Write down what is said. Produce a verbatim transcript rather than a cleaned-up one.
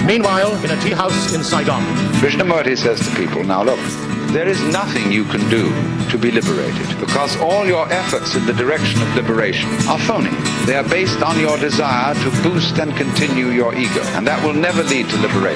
Meanwhile, in a tea house in Saigon, Krishnamurti says to people, now look, there is nothing you can do to be liberated, because all your efforts in the direction of liberation are phony. They are based on your desire to boost and continue your ego, and that will never lead to liberation.